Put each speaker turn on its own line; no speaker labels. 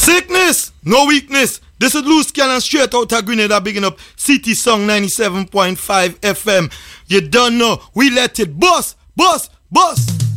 Sickness, no weakness. This is Loose Cannon straight out of Grenada, bigging up City Song 97.5 FM. You don't know, we let it bust, bust, bust.